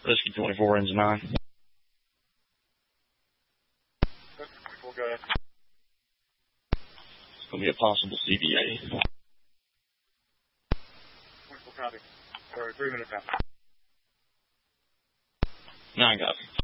Rescue 24 ends 9. 24, go ahead. It's going to be a possible CBA. 24, copy. Or 3 minutes out. 9 copy.